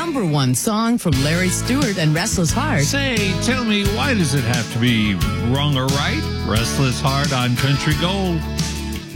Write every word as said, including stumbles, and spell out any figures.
number one song from Larry Stewart and Restless Heart. Say, tell me, why does it have to be wrong or right? Restless Heart on Country Gold.